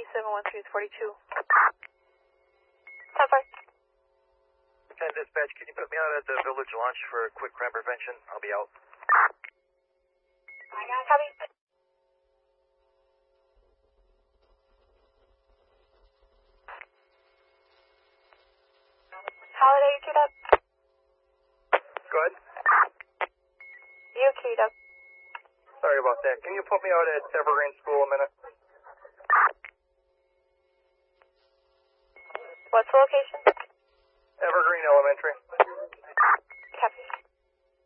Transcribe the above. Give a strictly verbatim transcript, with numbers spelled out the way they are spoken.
seven one three forty-two. ten five. ten dispatch, can you put me out at the village launch for a quick crime prevention? I'll be out. Copy. Holiday, you queued up? Go ahead. You queued up. Sorry about that. Can you put me out at Evergreen School a minute? What's the location? Evergreen Elementary.